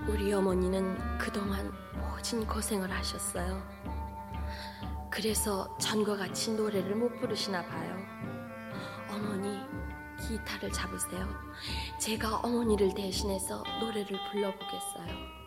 우리 어머니는 그동안 모진 고생을 하셨어요. 그래서 전과 같이 노래를 못 부르시나 봐요. 어머니, 기타를 잡으세요. 제가 어머니를 대신해서 노래를 불러보겠어요.